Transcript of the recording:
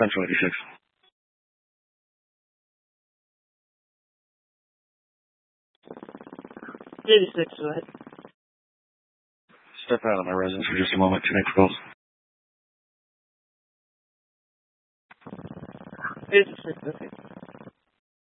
Central 86. 86, go ahead. Step out of my residence for just a moment to make calls. 86, okay.